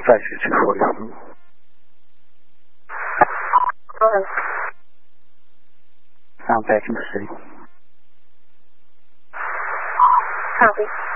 552 for you. I'm back in the city. Copy.